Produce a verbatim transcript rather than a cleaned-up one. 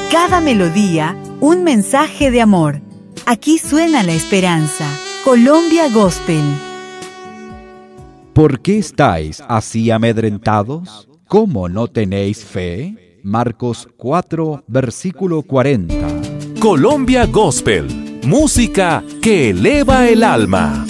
Cada melodía, un mensaje de amor. Aquí suena la esperanza. Colombia Gospel. ¿Por qué estáis así amedrentados? ¿Cómo no tenéis fe? Marcos cuatro, versículo cuarenta. Colombia Gospel, música que eleva el alma.